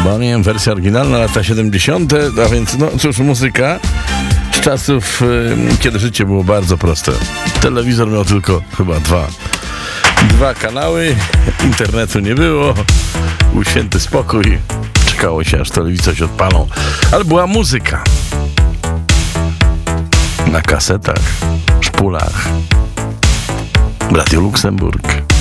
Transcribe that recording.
Bonnie M, wersja oryginalna, lata 70., a więc, no cóż, muzyka z czasów, kiedy życie było bardzo proste. Telewizor miał tylko chyba dwa kanały, internetu nie było, był święty spokój, czekało się, aż telewizor się odpalą, ale była muzyka na kasetach, szpulach. Radio Luksemburg.